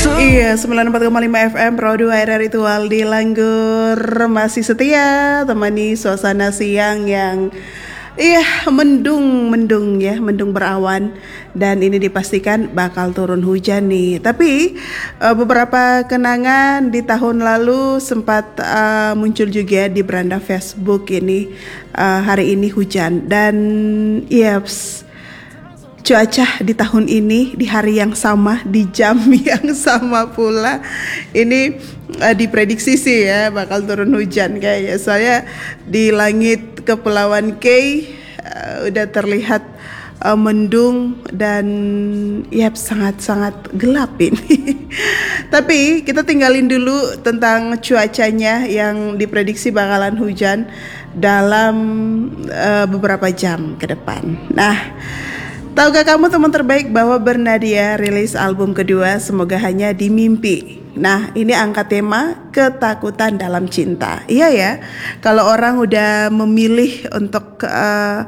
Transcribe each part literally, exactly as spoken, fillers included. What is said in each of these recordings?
Iya, sembilan puluh empat koma lima F M Pro dua R R itu Aldi Langgur masih setia temani suasana siang yang iya mendung mendung ya, mendung berawan, dan ini dipastikan bakal turun hujan nih. Tapi uh, beberapa kenangan di tahun lalu sempat uh, muncul juga di beranda Facebook ini, uh, hari ini hujan dan yaps, cuaca di tahun ini di hari yang sama di jam yang sama pula ini uh, diprediksi sih ya bakal turun hujan kayaknya. Saya di langit Kepulauan K uh, udah terlihat uh, mendung dan ya sangat-sangat gelap ini. Tapi kita tinggalin dulu tentang cuacanya yang diprediksi bakalan hujan dalam uh, beberapa jam ke depan. Nah, tahukah kamu teman terbaik bahwa Bernadia rilis album kedua Semoga Hanya di Mimpi. Nah, ini angkat tema ketakutan dalam cinta. Iya ya, kalau orang udah memilih untuk uh,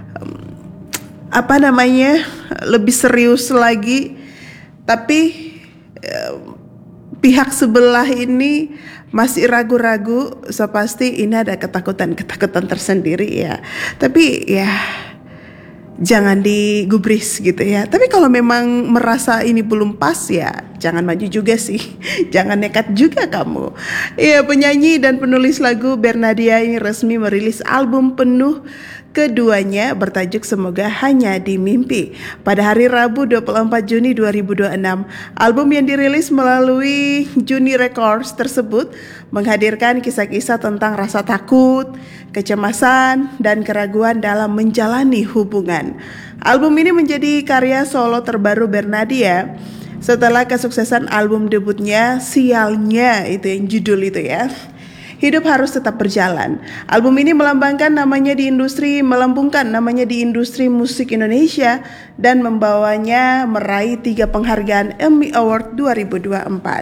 apa namanya lebih serius lagi, tapi uh, pihak sebelah ini masih ragu-ragu, so pasti ini ada ketakutan-ketakutan tersendiri ya. Tapi ya jangan digubris gitu ya. Tapi kalau memang merasa ini belum pas ya jangan maju juga sih. Jangan nekat juga kamu. Iya, penyanyi dan penulis lagu Bernadia ini resmi merilis album penuh keduanya bertajuk Semoga Hanya di Mimpi pada hari Rabu dua puluh empat Juni dua ribu dua puluh enam. Album yang dirilis melalui Juni Records tersebut menghadirkan kisah-kisah tentang rasa takut, kecemasan, dan keraguan dalam menjalani hubungan. Album ini menjadi karya solo terbaru Bernadia setelah kesuksesan album debutnya Sialnya, itu yang judul itu ya. Hidup harus tetap berjalan. Album ini melambangkan namanya di industri, melambungkan namanya di industri musik Indonesia dan membawanya meraih tiga penghargaan Emmy Award dua ribu dua puluh empat.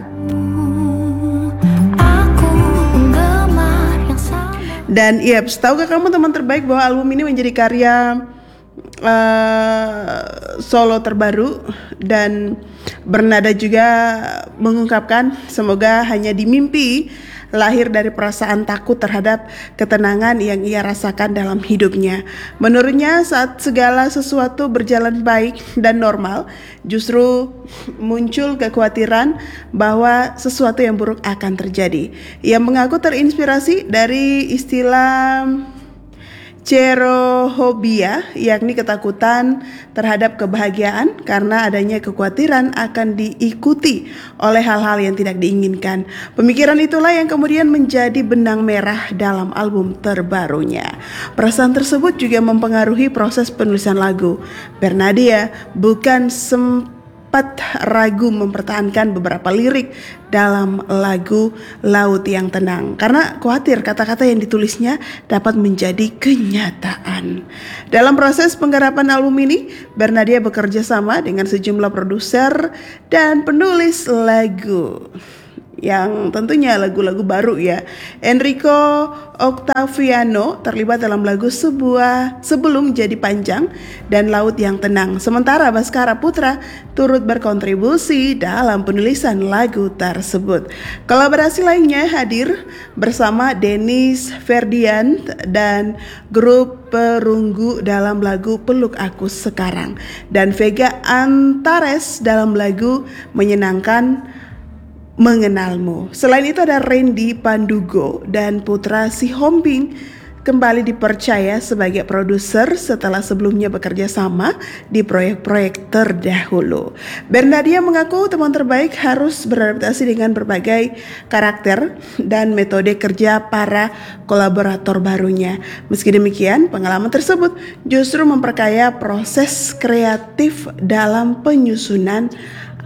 Dan iya, tahukah kamu teman terbaik bahwa album ini menjadi karya uh, solo terbaru dan Bernada juga mengungkapkan semoga hanya di mimpi lahir dari perasaan takut terhadap ketenangan yang ia rasakan dalam hidupnya. Menurutnya saat segala sesuatu berjalan baik dan normal, justru muncul kekhawatiran bahwa sesuatu yang buruk akan terjadi. Ia mengaku terinspirasi dari istilah Cerohobia, yakni ketakutan terhadap kebahagiaan karena adanya kekhawatiran akan diikuti oleh hal-hal yang tidak diinginkan. Pemikiran itulah yang kemudian menjadi benang merah dalam album terbarunya. Perasaan tersebut juga mempengaruhi proses penulisan lagu. Bernadia bukan sempat ragu mempertahankan beberapa lirik dalam lagu Laut Yang Tenang karena khawatir kata-kata yang ditulisnya dapat menjadi kenyataan. Dalam proses penggarapan album ini, Bernadia bekerja sama dengan sejumlah produser dan penulis lagu yang tentunya lagu-lagu baru ya. Enrico Octaviano terlibat dalam lagu sebuah sebelum jadi panjang dan Laut Yang Tenang. Sementara Baskara Putra turut berkontribusi dalam penulisan lagu tersebut. Kolaborasi lainnya hadir bersama Dennis Ferdian dan grup Perunggu dalam lagu Peluk Aku Sekarang dan Vega Antares dalam lagu Menyenangkan Mengenalmu. Selain itu ada Randy Pandugo dan Putra Sihombing kembali dipercaya sebagai produser setelah sebelumnya bekerja sama di proyek-proyek terdahulu. Bernadia mengaku teman terbaik harus beradaptasi dengan berbagai karakter dan metode kerja para kolaborator barunya. Meski demikian, pengalaman tersebut justru memperkaya proses kreatif dalam penyusunan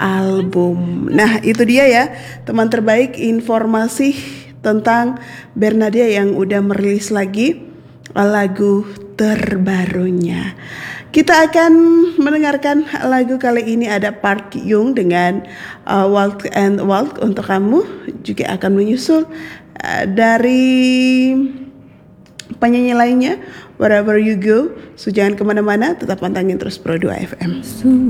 album. Nah, itu dia ya teman terbaik informasi tentang Bernadia yang udah merilis lagi lagu terbarunya. Kita akan mendengarkan lagu kali ini, ada Park Yung dengan uh, Walk and Walk untuk kamu. Juga akan menyusul uh, dari penyanyi lainnya Wherever You Go. So jangan kemana-mana, tetap pantangin terus Pro dua F M.